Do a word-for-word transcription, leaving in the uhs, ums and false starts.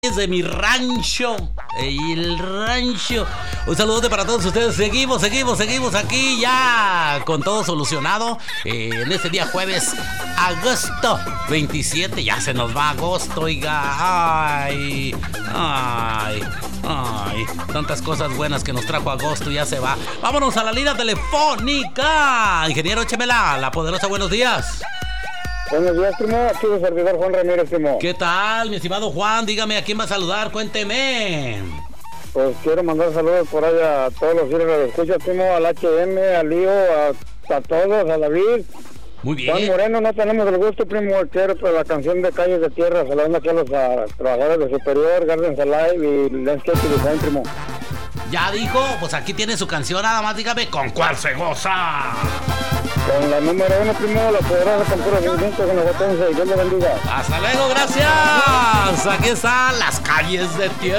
de mi rancho, el rancho. Un saludote para todos ustedes. Seguimos, seguimos, seguimos aquí ya con todo solucionado eh, en este día jueves, agosto veintisiete. Ya se nos va agosto, oiga. Ay, ay, ay. Tantas cosas buenas que nos trajo agosto, ya se va. Vámonos a la línea telefónica. Ingeniero, échemela, la poderosa, buenos días. Buenos días, primo. Aquí su servidor Juan Ramírez, primo. ¿Qué tal, mi estimado Juan? Dígame, ¿a quién va a saludar? Cuénteme. Pues quiero mandar saludos por allá a todos los hijos que escuchan, primo, al H M, al Lío, a, a todos, a David. Muy bien. Juan Moreno, no tenemos el gusto, primo, quiero pues, la canción de Calles de Tierra, saludando aquí a los a, trabajadores de Superior, Gardens Alive y Landscape Design, primo. Ya dijo, pues aquí tiene su canción, nada más dígame con cuál se goza. Con la número uno, primo, la poderosa con puro sentimiento, con los botones, y Dios le bendiga. Hasta luego, gracias. Aquí están las Calles de Tierra.